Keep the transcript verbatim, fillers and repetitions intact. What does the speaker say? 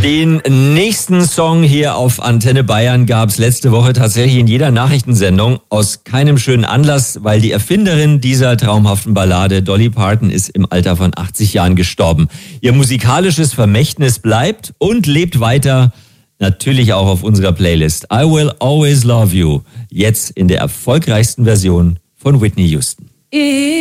Den nächsten Song hier auf Antenne Bayern gab es letzte Woche tatsächlich in jeder Nachrichtensendung. Aus keinem schönen Anlass, weil die Erfinderin dieser traumhaften Ballade, Dolly Parton, ist im Alter von achtzig Jahren gestorben. Ihr musikalisches Vermächtnis bleibt und lebt weiter, natürlich auch auf unserer Playlist. I Will Always Love You, jetzt in der erfolgreichsten Version von Whitney Houston.